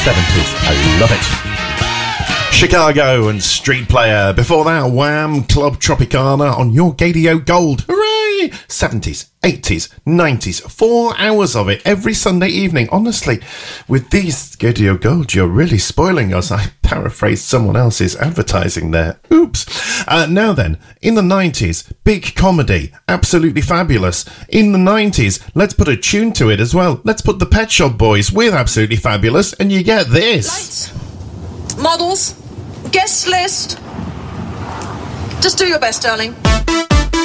70s. I love it. Chicago and Street Player. Before that, Wham! Club Tropicana on your Gadio Gold. Hooray! 70s, 80s, 90s. 4 hours of it every Sunday evening. Honestly, with these Gadio Gold, you're really spoiling us. I paraphrased someone else's advertising there. Oops. Now then, in the 90s, big comedy. Absolutely fabulous. In the 90s, let's put a tune to it as well. Let's put the Pet Shop Boys with Absolutely Fabulous, and you get this. Lights. Models. Guest list. Just do your best, darling.